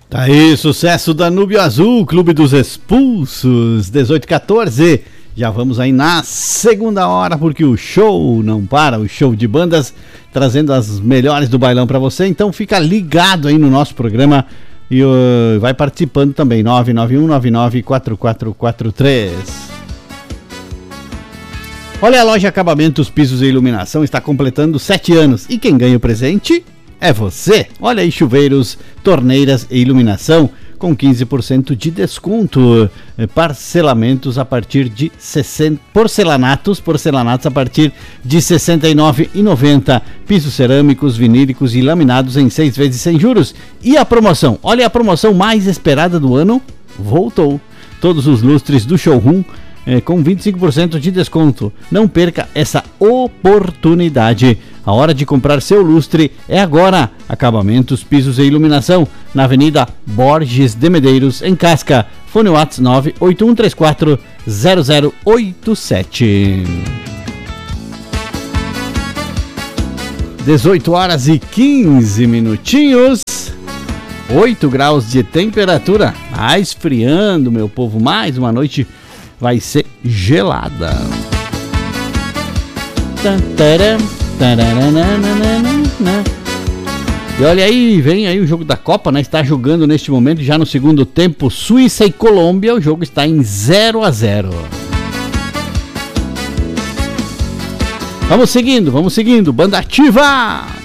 Tá aí, sucesso Danúbio Azul, Clube dos Expulsos, 18h14. Já vamos aí na segunda hora, porque o show não para, o show de bandas, trazendo as melhores do bailão pra você. Então fica ligado aí no nosso programa e vai participando também, 991994443. Olha, a loja Acabamentos, Pisos e Iluminação está completando 7 anos e quem ganha o presente é você. Olha aí, chuveiros, torneiras e iluminação com 15% de desconto. Parcelamentos a partir de 60... Porcelanatos a partir de R$ 69,90. Pisos cerâmicos, vinílicos e laminados em 6 vezes sem juros. E a promoção? Olha, a promoção mais esperada do ano voltou. Todos os lustres do showroom com 25% de desconto. Não perca essa oportunidade. A hora de comprar seu lustre é agora. Acabamentos, pisos e iluminação na Avenida Borges de Medeiros, em Casca. Fone WhatsApp 981340087. 18h15. 8 graus de temperatura. Esfriando, meu povo. Mais uma noite vai ser gelada. E olha aí, vem aí o jogo da Copa, né? Está jogando neste momento, já no segundo tempo, Suíça e Colômbia. O jogo está em 0-0. Vamos seguindo, banda ativa!